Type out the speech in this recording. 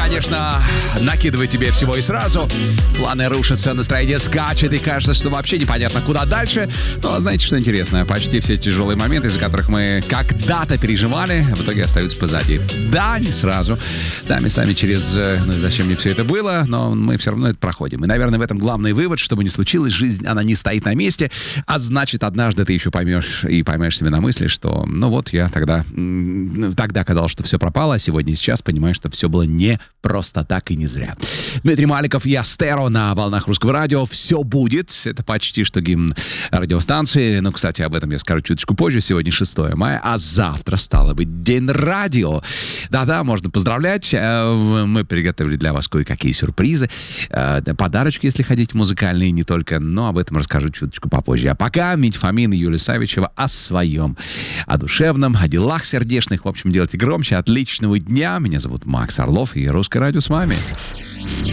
конечно, накидывает тебе всего и сразу. Планы рушатся, настроение скачет, и кажется, что вообще непонятно, куда дальше. Но знаете, что интересно? Почти все тяжелые моменты, из-за которых мы когда-то переживали, в итоге остаются позади. Да, не сразу. Да, местами через зачем мне все это было, но мы все равно это проходим. И, наверное, в этом главный вывод, что бы ни случилось, жизнь, она не стоит на месте, а значит, однажды ты еще поймешь себя на мысли, что, я тогда казалось, что все пропало, а сегодня и сейчас понимаю, что все было не просто так и не зря. Дмитрий Маликов и Астеро на волнах Русского радио. Все будет. Это почти что гимн радиостанции. Кстати, об этом я скажу чуточку позже. Сегодня 6 мая, а завтра, стало быть, День радио. Да-да, можно поздравлять. Мы приготовили для вас кое-какие сюрпризы. Подарочки, если хотите, музыкальные, не только. Но об этом расскажу чуточку попозже. А пока Митя Фомин и Юлия Савичева о своем, о душевном, о делах сердечных. В общем, делайте громче. Отличного дня. Меня зовут Макс Орлов, и Русское радио с вами.